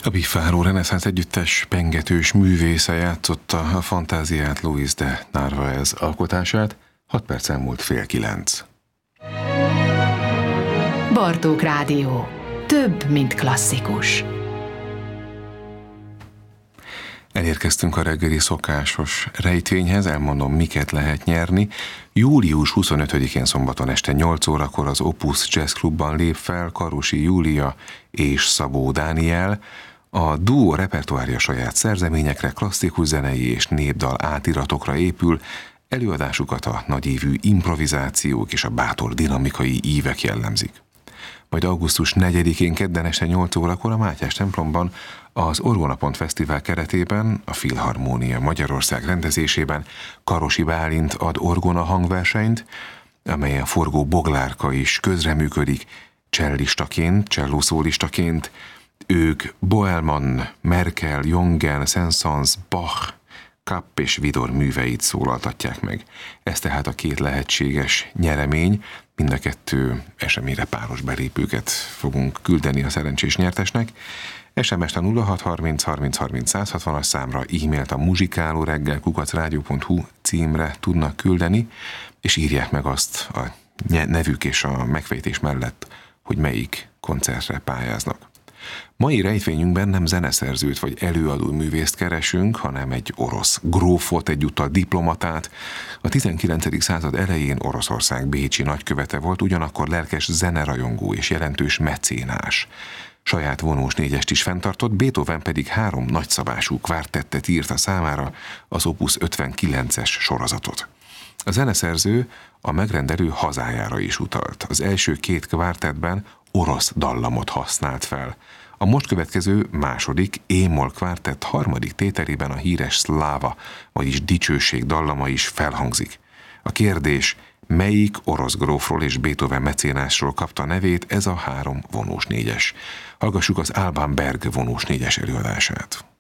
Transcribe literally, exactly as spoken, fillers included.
A Biffáró reneszánsz együttes pengetős művésze játszotta a fantáziát, Luis de Narváez alkotását, hat perc elmúlt fél kilenc. Bartók Rádió. Több, mint klasszikus. Elérkeztünk a reggeli szokásos rejtvényhez, elmondom, miket lehet nyerni. július huszonötödikén szombaton este nyolc órakor az Opus Jazz Clubban lép fel Karosi Júlia és Szabó Dániel. A duó repertoárja saját szerzeményekre, klasszikus zenei és népdal átiratokra épül, előadásukat a nagyívű improvizációk és a bátor dinamikai ívek jellemzik. Majd augusztus negyedikén kedden este nyolc órakor a Mátyás templomban az Orgonapont Fesztivál keretében, a Filharmónia Magyarország rendezésében Karosi Bálint ad orgona hangversenyt, amelyen Forgó Boglárka is közreműködik cellistaként, csellószólistaként. Ők Boelmann, Merkel, Jongen, Saint-Saëns, Bach, Kapp és Widor műveit szólaltatják meg. Ez tehát a két lehetséges nyeremény, mind a kettő eseményre páros belépőket fogunk küldeni a szerencsés nyertesnek. es em es-t a nulla hat harminc harminc harminc száz hatvanas számra, e-mailt a muzsikálóreggel kukac rádió pont hu címre tudnak küldeni, és írják meg azt a nevük és a megfejtés mellett, hogy melyik koncertre pályáznak. Mai rejtvényünkben nem zeneszerzőt vagy előadó művészt keresünk, hanem egy orosz grófot, egyúttal diplomatát. A tizenkilencedik század elején Oroszország bécsi nagykövete volt, ugyanakkor lelkes zenerajongó és jelentős mecénás. Saját vonós négyest is fenntartott, Beethoven pedig három nagyszabású kvártettet írt a számára, az Opus ötvenkilences sorozatot. A zeneszerző a megrendelő hazájára is utalt. Az első két kvártettben orosz dallamot használt fel. A most következő második é-moll kvártett harmadik tételében a híres szláva, vagyis dicsőség dallama is felhangzik. A kérdés, melyik orosz grófról és Beethoven mecénásról kapta nevét ez a három vonós négyes? Hallgassuk az Alban Berg vonós négyes előadását.